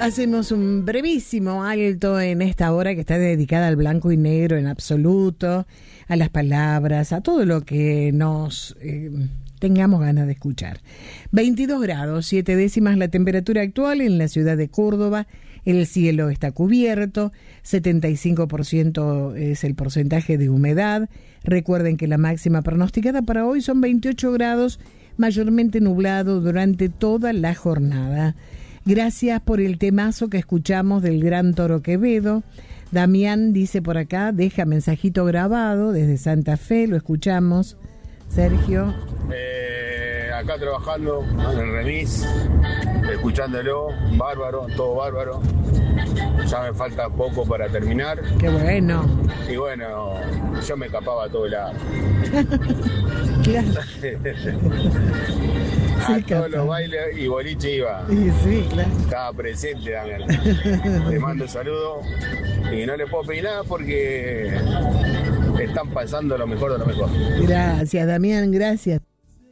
Hacemos un brevísimo alto en esta hora que está dedicada al blanco y negro en absoluto, a las palabras, a todo lo que nos tengamos ganas de escuchar. 22 grados, 7 décimas la temperatura actual en la ciudad de Córdoba. El cielo está cubierto, 75% es el porcentaje de humedad. Recuerden que la máxima pronosticada para hoy son 28 grados, mayormente nublado durante toda la jornada. Gracias por el temazo que escuchamos del Gran Toro Quevedo. Damián dice por acá, deja mensajito grabado desde Santa Fe, lo escuchamos. Sergio. Acá trabajando en el remis, escuchándolo, bárbaro, todo bárbaro. Ya me falta poco para terminar. Qué bueno. Y bueno, yo me escapaba a todo lado. Claro. A todos los bailes y boliche iba. Sí, claro. Estaba presente, Damián. Le mando un saludo y no le puedo pedir nada porque están pasando lo mejor de lo mejor. Gracias, Damián, gracias.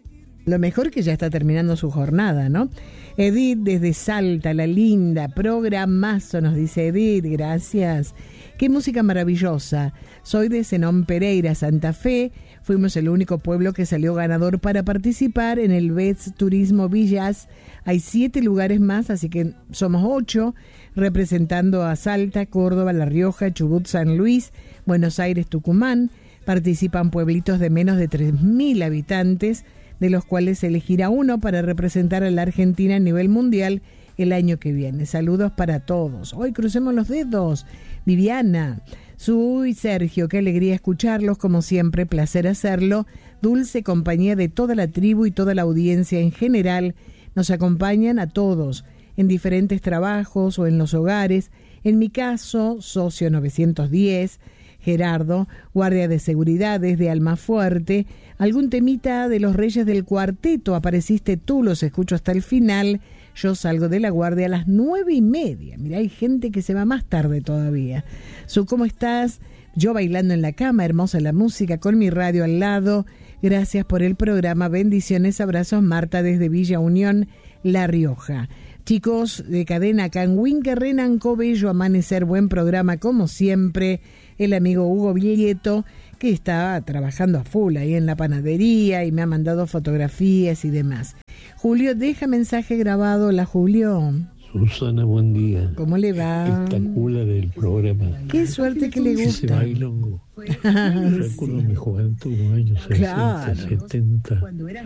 Lo mejor que ya está terminando su jornada, ¿no? Edith desde Salta, la linda, programazo, nos dice Edith, gracias. Qué música maravillosa. Soy de Zenón Pereira, Santa Fe. Fuimos el único pueblo que salió ganador para participar en el Best Turismo Villas. Hay 7 lugares más, así que somos 8, representando a Salta, Córdoba, La Rioja, Chubut, San Luis, Buenos Aires, Tucumán. Participan pueblitos de menos de 3.000 habitantes, de los cuales se elegirá uno para representar a la Argentina a nivel mundial el año que viene. Saludos para todos. Hoy crucemos los dedos. Viviana, Su y Sergio, qué alegría escucharlos, como siempre, placer hacerlo. Dulce compañía de toda la tribu y toda la audiencia en general. Nos acompañan a todos, en diferentes trabajos o en los hogares. En mi caso, socio 910, Gerardo, guardia de seguridad desde Almafuerte. Algún temita de los Reyes del Cuarteto, apareciste tú, los escucho hasta el final. Yo salgo de la guardia a las 9:30. Mira, hay gente que se va más tarde todavía. Su, ¿cómo estás? Yo bailando en la cama, hermosa la música, con mi radio al lado. Gracias por el programa, bendiciones, abrazos, Marta desde Villa Unión, La Rioja. Chicos de cadena Canhuinca, Renanco, bello amanecer, buen programa como siempre. El amigo Hugo Villeto, que está trabajando a full ahí en la panadería y me ha mandado fotografías y demás. Julio, deja mensaje grabado. Hola, Julio. Susana, buen día. ¿Cómo le va? Espectacular el programa. Qué suerte que le gusta. Ese bailongo. Recuerdo mi juventud, los años 60, 70.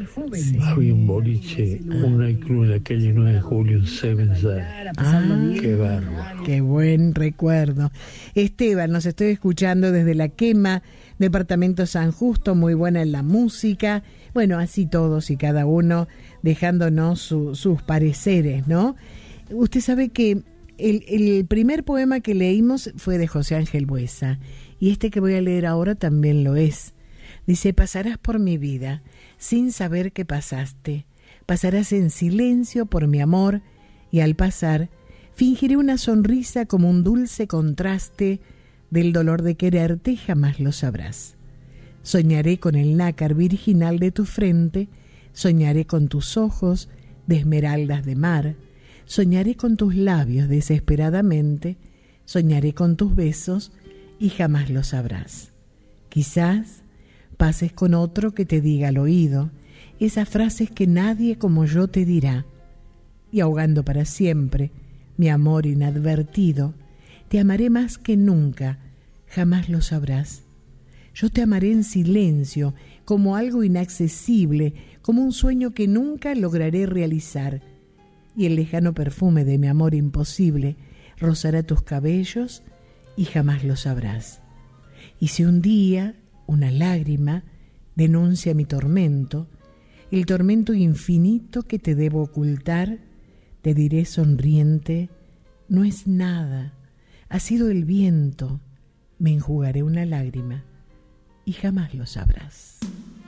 Había un boliche, un nightclub de aquel 9 de julio en Sevenside. Qué bárbaro. Qué buen recuerdo. Esteban, nos estoy escuchando desde La Quema, departamento San Justo, muy buena en la música. Bueno, así todos y cada uno dejándonos sus pareceres, ¿no? Usted sabe que el primer poema que leímos fue de José Ángel Buesa, y este que voy a leer ahora también lo es. Dice: pasarás por mi vida sin saber que pasaste, pasarás en silencio por mi amor, y al pasar fingiré una sonrisa como un dulce contraste del dolor de quererte, y jamás lo sabrás. Soñaré con el nácar virginal de tu frente, soñaré con tus ojos de esmeraldas de mar, soñaré con tus labios desesperadamente, soñaré con tus besos y jamás lo sabrás. Quizás pases con otro que te diga al oído esas frases que nadie como yo te dirá, y ahogando para siempre mi amor inadvertido, te amaré más que nunca, jamás lo sabrás. Yo te amaré en silencio, como algo inaccesible, como un sueño que nunca lograré realizar, y el lejano perfume de mi amor imposible rozará tus cabellos y jamás lo sabrás. Y si un día una lágrima denuncia mi tormento, el tormento infinito que te debo ocultar, te diré sonriente: no es nada, ha sido el viento, me enjugaré una lágrima y jamás lo sabrás.